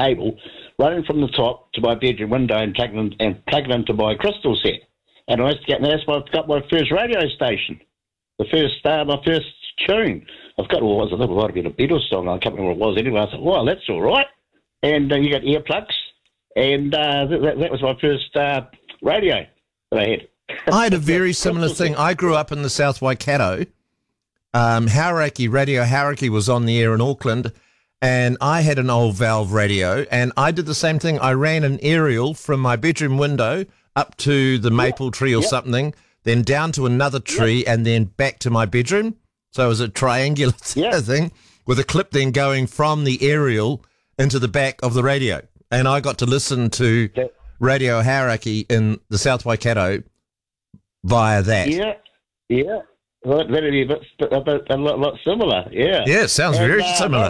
cable running from the top to my bedroom window and plugging into my crystal set. And I used to get, and that's where I got my first radio station, my first tune. I've got what was it? It might have been a Beatles song. I can't remember what it was anyway. I thought, well, that's all right. And you got earplugs, and that was my first radio that I had. I had a very similar thing. I grew up in the South Waikato. Radio Hauraki was on the air in Auckland, and I had an old valve radio, and I did the same thing. I ran an aerial from my bedroom window up to the maple tree or something, then down to another tree, and then back to my bedroom. So it was a triangular thing with a clip then going from the aerial into the back of the radio. And I got to listen to Radio Hauraki in the South Waikato via that. Yeah. Well, that'd be a lot similar, yeah. Yeah, it sounds very similar.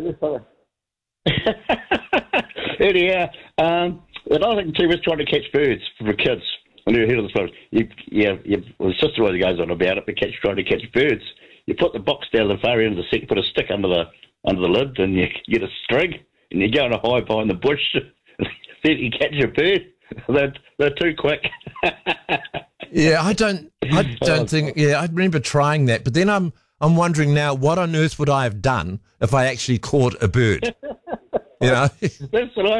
Another thing too was trying to catch birds for kids. I never heard of this one. My sister always goes on about it, but trying to catch birds. You put the box down the far end of the set, you put a stick under the lid, and you get a string, and you go on a high behind the bush, then you catch a bird. They're too quick. Yeah, I don't think. Yeah, I remember trying that, but then I'm wondering now, what on earth would I have done if I actually caught a bird? You know, that's what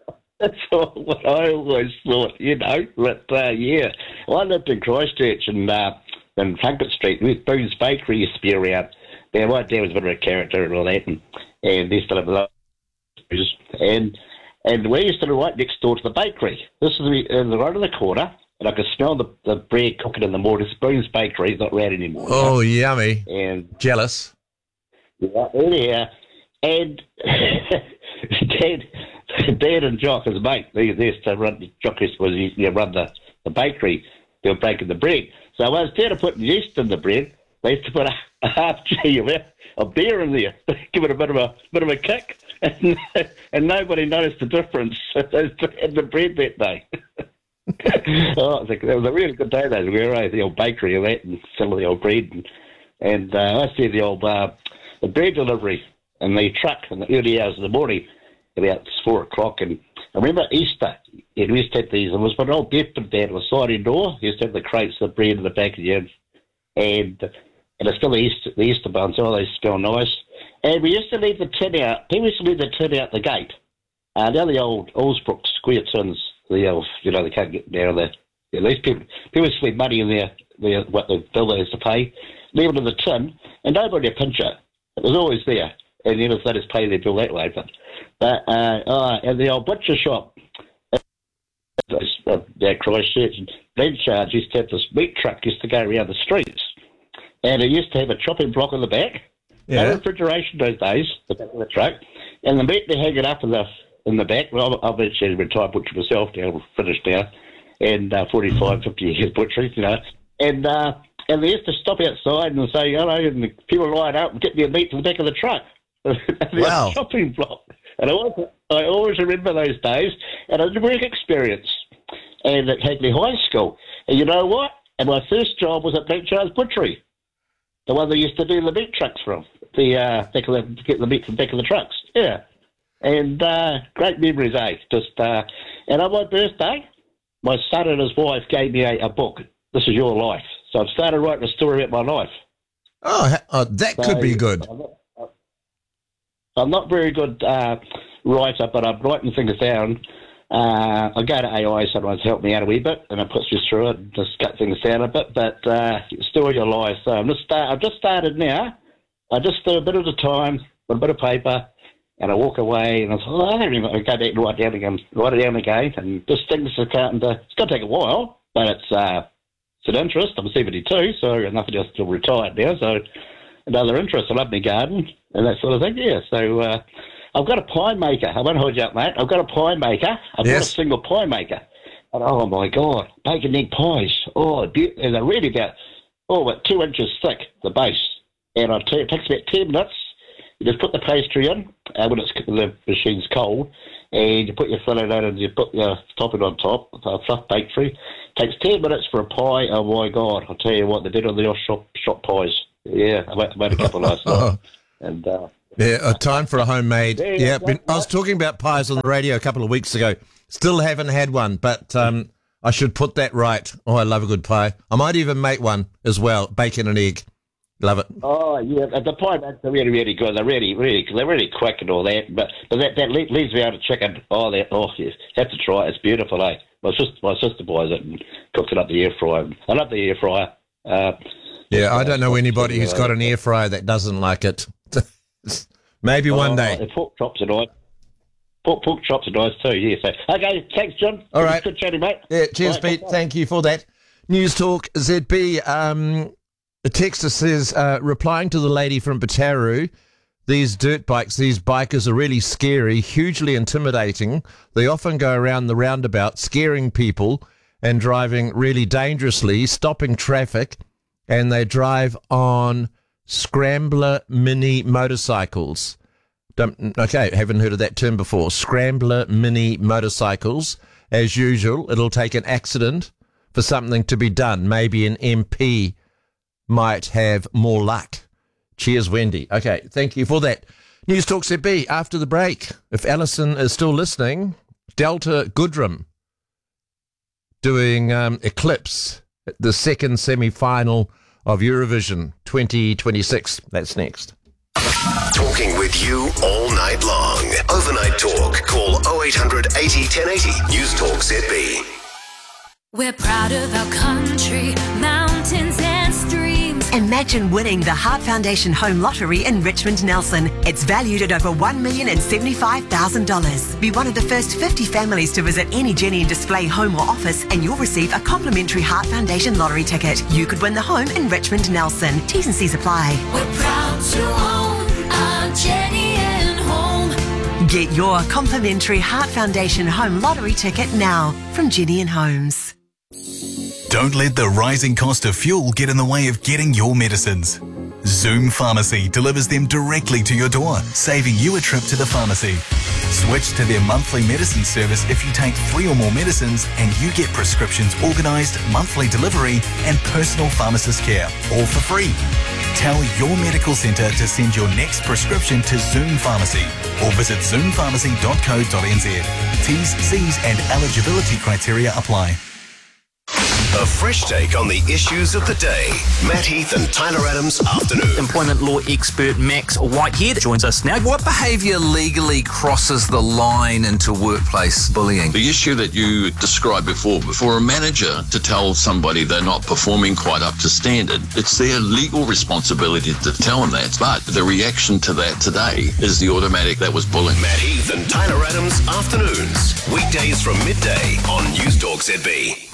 I always thought. You know, but well, I lived in Christchurch and in Plunkett Street. Boone's Bakery used to be around. Now, my dad was a bit of a character and all that, and they used to live a lot. And we used to live right next door to the bakery. This is right in the corner. And I could smell the bread cooking in the morning. Boone's Bakery is not around anymore. Oh, yummy. And jealous. Yeah. And Dad and Jock, his mate, they used to run, Jock used to run the bakery. They were baking the bread. So instead of putting yeast in the bread, they used to put a half G of beer in there, give it a bit of a kick, and nobody noticed the difference in the bread that day. It was a really good day, those. We were at the old bakery and that, and selling the old bread, and I see the old the bread delivery in the truck in the early hours of the morning, about 4 o'clock. And I remember Easter, we used to have these. It was an old Bedford dad on the sliding door. He used to have the crates of bread in the back of the end, and it's still the Easter buns. Oh, they smell nice. And we used to leave the tin out. People used to leave the tin out the gate. Now the old Allsbrook square tins. They can't get down there. These people used to leave money in there, what the bill they used to pay, leave it in the tin, and nobody would pinch it. It was always there, and they just pay their bill that way. But and the old butcher shop at Christchurch, Blanchard used to have this meat truck used to go around the streets, and it used to have a chopping block on the back. Yeah. No refrigeration those days, the back of the truck, and the meat they hang it up in the back. Well, I've actually retired butcher myself now, finished now, and 45, 50 years butchery, and they used to stop outside and say hello, and the people line up and get their meat to the back of the truck. Wow. Shopping block. And I always remember those days, and it was a work experience, and at Hagley High School. And you know what? And my first job was at Blanchard's Butchery, the one they used to do the meat trucks from, to get the meat from the back of the trucks. Yeah. And great memories, eh? And on my birthday, my son and his wife gave me a book. This is your life. So I've started writing a story about my life. Oh, that could be good. I'm not very good writer, but I'm writing things down. I go to AI sometimes to help me out a wee bit, and it puts you through it and just cut things down a bit. But still your life. So I've just started now. I just do a bit at a time with a bit of paper. And I walk away, and I thought, I don't even go back and write it down again, and just things that can't. It's going to take a while, but it's an interest. I'm 72, so I've got nothing else to retire now. So another interest. I love my garden and that sort of thing. Yeah. So I've got a pie maker. I won't hold you up, mate. I've got a pie maker. I've got a single pie maker. And oh my God, bacon egg pies. Oh, and they're really about 2 inches thick, the base. And I'll tell you, it takes about 10 minutes. You just put the pastry in when the machine's cold, and you put your filling in and you put your topping on top, fluff bakery. Takes 10 minutes for a pie. Oh my God, I'll tell you what, they did on the shop pies. Yeah, I made a couple last night. And a time for a homemade. Yeah, I was talking about pies on the radio a couple of weeks ago. Still haven't had one, but I should put that right. Oh, I love a good pie. I might even make one as well, bacon and egg. Love it. Oh yeah, the pie nuts are really, really good. They're really quick and all that. But that leaves me out of chicken. Yes, have to try it. It's beautiful, eh? My sister buys it and cooks it up the air fryer. I love the air fryer. I don't know anybody who's got an air fryer that doesn't like it. Maybe one day. And pork chops are nice. Pork chops are nice too. Yeah. So okay, thanks, John. All right, good chatting, mate. Yeah, cheers, Pete. Thank you for that. News Talk ZB. The texter says, replying to the lady from Pataru, these dirt bikes, these bikers are really scary, hugely intimidating. They often go around the roundabout, scaring people and driving really dangerously, stopping traffic, and they drive on scrambler mini motorcycles. Okay, haven't heard of that term before. Scrambler mini motorcycles. As usual, it'll take an accident for something to be done. Maybe an MP might have more luck. Cheers, Wendy. Okay, thank you for that. News Talk ZB after the break. If Alison is still listening, Delta Goodrem doing Eclipse, the second semi-final of Eurovision 2026. That's next. Talking with you all night long. Overnight talk. Call 0800 80 1080. News Talk ZB. We're proud of our country, mountains and streams. Imagine winning the Heart Foundation Home Lottery in Richmond Nelson. It's valued at over $1,075,000. Be one of the first 50 families to visit any Jenny and Display home or office, and you'll receive a complimentary Heart Foundation lottery ticket. You could win the home in Richmond Nelson. T's and C's apply. We're proud to own our Jenny and Home. Get your complimentary Heart Foundation Home Lottery ticket now from Jenny and Homes. Don't let the rising cost of fuel get in the way of getting your medicines. Zoom Pharmacy delivers them directly to your door, saving you a trip to the pharmacy. Switch to their monthly medicine service if you take 3 or more medicines, and you get prescriptions organised, monthly delivery and personal pharmacist care, all for free. Tell your medical centre to send your next prescription to Zoom Pharmacy or visit zoompharmacy.co.nz. T's, C's and eligibility criteria apply. A fresh take on the issues of the day. Matt Heath and Tyler Adams afternoon. Employment law expert Max Whitehead joins us now. What behaviour legally crosses the line into workplace bullying? The issue that you described before a manager to tell somebody they're not performing quite up to standard, it's their legal responsibility to tell them that. But the reaction to that today is the automatic that was bullying. Matt Heath and Tyler Adams afternoons. Weekdays from midday on News Talk ZB.